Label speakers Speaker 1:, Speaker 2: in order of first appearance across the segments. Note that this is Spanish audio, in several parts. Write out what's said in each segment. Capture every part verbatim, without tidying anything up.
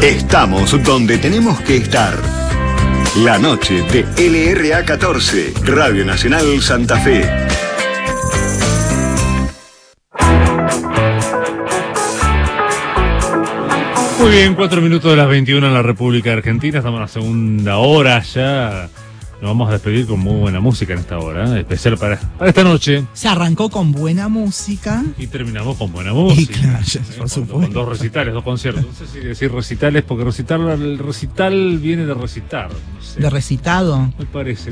Speaker 1: Estamos donde tenemos que estar. La noche de L R A catorce, Radio Nacional Santa Fe.
Speaker 2: Muy bien, cuatro minutos de las veintiuna en la República Argentina. Estamos en la segunda hora ya. Nos vamos a despedir con muy buena música en esta hora, ¿eh? Especial para, para esta noche.
Speaker 3: Se arrancó con buena música.
Speaker 2: Y terminamos con buena música.
Speaker 3: Y claro, ya,
Speaker 2: ¿eh?
Speaker 3: por
Speaker 2: con,
Speaker 3: supuesto.
Speaker 2: Con dos recitales, dos conciertos. No sé si decir recitales, porque recitar, el recital viene de recitar. No sé.
Speaker 3: De recitado.
Speaker 2: Me parece, ¿no?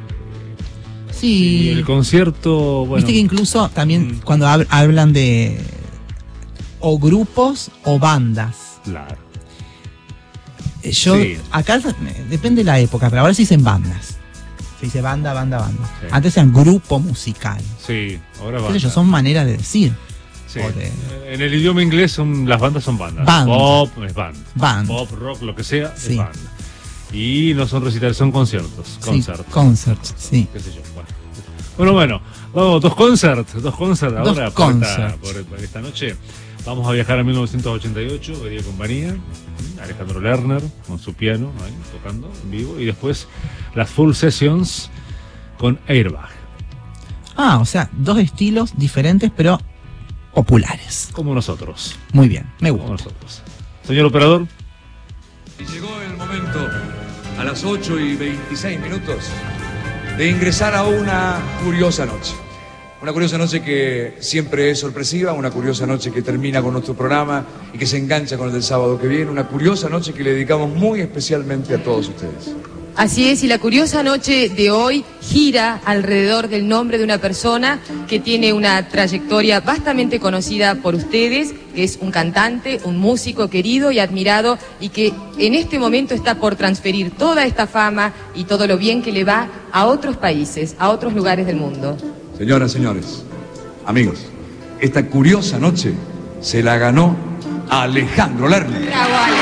Speaker 3: Sí.
Speaker 2: Y el concierto, bueno.
Speaker 3: Viste que incluso también
Speaker 2: mm.
Speaker 3: cuando hab- hablan de o grupos o bandas.
Speaker 2: Claro.
Speaker 3: Yo,
Speaker 2: Sí.
Speaker 3: acá depende de la época, pero ahora se dicen bandas. Se dice banda, banda, banda.
Speaker 2: Sí.
Speaker 3: Antes eran grupo musical.
Speaker 2: Sí, ahora
Speaker 3: Qué
Speaker 2: banda.
Speaker 3: sé yo, son maneras de decir.
Speaker 2: Sí.
Speaker 3: O de-
Speaker 2: En el idioma inglés son, las bandas son bandas.
Speaker 3: Band.
Speaker 2: Pop es band.
Speaker 3: Band.
Speaker 2: Pop, rock, lo que sea,
Speaker 3: Sí.
Speaker 2: es banda. Y no son recitales, son conciertos.
Speaker 3: Sí,
Speaker 2: Concerts.
Speaker 3: concerts, sí.
Speaker 2: Qué sé yo. Bueno, bueno, bueno, vamos, dos concerts, dos concerts
Speaker 3: Dos
Speaker 2: ahora por esta,
Speaker 3: concerts.
Speaker 2: por, por esta noche. Vamos a viajar a mil novecientos ochenta y ocho, Vería Compañía, Alejandro Lerner con su piano ahí, tocando en vivo, y después las full sessions con Airbag.
Speaker 3: Ah, o sea, dos estilos diferentes, pero populares.
Speaker 2: Como nosotros.
Speaker 3: Muy bien, me
Speaker 2: Como
Speaker 3: gusta.
Speaker 2: nosotros. Señor operador.
Speaker 4: Y llegó el momento, a las ocho y veintiséis minutos, de ingresar a una curiosa noche. Una curiosa noche que siempre es sorpresiva, una curiosa noche que termina con nuestro programa y que se engancha con el del sábado que viene, una curiosa noche que le dedicamos muy especialmente a todos ustedes.
Speaker 5: Así es, y la curiosa noche de hoy gira alrededor del nombre de una persona que tiene una trayectoria bastante conocida por ustedes, que es un cantante, un músico querido y admirado, y que en este momento está por transferir toda esta fama y todo lo bien que le va a otros países, a otros lugares del mundo.
Speaker 4: Señoras, señores, amigos, esta curiosa noche se la ganó Alejandro Lerner.
Speaker 5: Bravo, Ale.